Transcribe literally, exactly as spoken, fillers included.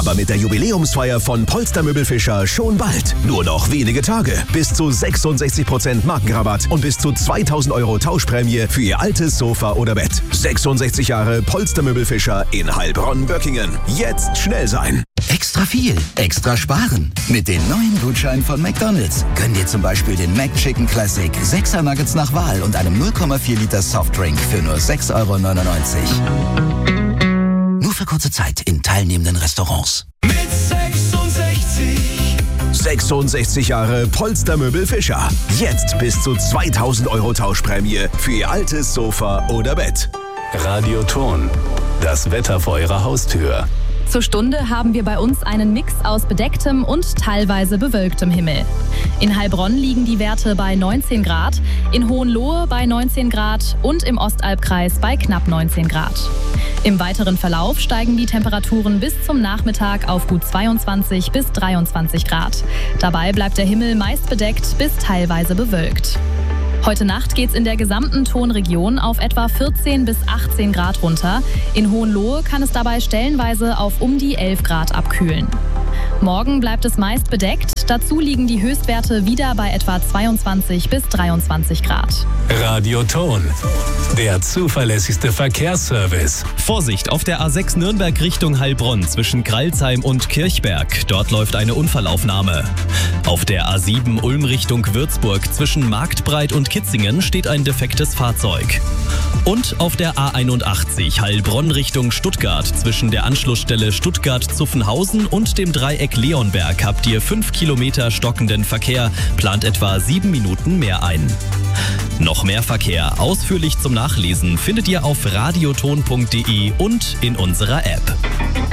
Aber mit der Jubiläumsfeier von Polstermöbel Fischer schon bald. Nur noch wenige Tage. Bis zu sechsundsechzig Prozent Markenrabatt und bis zu zweitausend Euro Tauschprämie für Ihr altes Sofa oder Bett. sechsundsechzig Jahre Polstermöbel Fischer in Heilbronn-Böckingen. Jetzt schnell sein. Extra viel, extra sparen. Mit den neuen Gutscheinen von McDonald's können dir zum Beispiel den McChicken Classic sechser Nuggets nach Wahl und einem null Komma vier Liter Softdrink für nur sechs Euro neunundneunzig. Nur für kurze Zeit in teilnehmenden Restaurants. Mit sechsundsechzig. sechsundsechzig Jahre Polstermöbel Fischer. Jetzt bis zu zweitausend Euro Tauschprämie für Ihr altes Sofa oder Bett. Radioton. Das Wetter vor Ihrer Haustür. Zur Stunde haben wir bei uns einen Mix aus bedecktem und teilweise bewölktem Himmel. In Heilbronn liegen die Werte bei neunzehn Grad, in Hohenlohe bei neunzehn Grad und im Ostalbkreis bei knapp neunzehn Grad. Im weiteren Verlauf steigen die Temperaturen bis zum Nachmittag auf gut zweiundzwanzig bis dreiundzwanzig Grad. Dabei bleibt der Himmel meist bedeckt bis teilweise bewölkt. Heute Nacht geht's in der gesamten Tonregion auf etwa vierzehn bis achtzehn Grad runter. In Hohenlohe kann es dabei stellenweise auf um die elf Grad abkühlen. Morgen bleibt es meist bedeckt. Dazu liegen die Höchstwerte wieder bei etwa zweiundzwanzig bis dreiundzwanzig Grad. Radioton. Der zuverlässigste Verkehrsservice. Vorsicht auf der A sechs Nürnberg Richtung Heilbronn zwischen Kralsheim und Kirchberg. Dort läuft eine Unfallaufnahme. Auf der A sieben Ulm Richtung Würzburg zwischen Marktbreit und Kitzingen steht ein defektes Fahrzeug. Und auf der A einundachtzig Heilbronn Richtung Stuttgart zwischen der Anschlussstelle Stuttgart-Zuffenhausen und dem Dreieck Leonberg habt ihr fünf Kilometer stockenden Verkehr, plant etwa sieben Minuten mehr ein. Noch mehr Verkehr ausführlich zum Nachlesen findet ihr auf radioton punkt de und in unserer App.